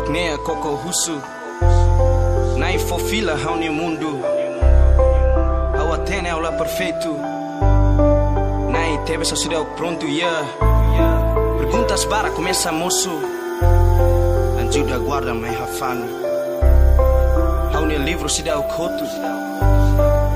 Knea Coco Russo Nai fofila hauni mundo Ao atene aula perfeito Nai teve essa cidade pronto, yeah. Perguntas para começa moço Anjuda guarda mai hafano Hauni livro cidade coto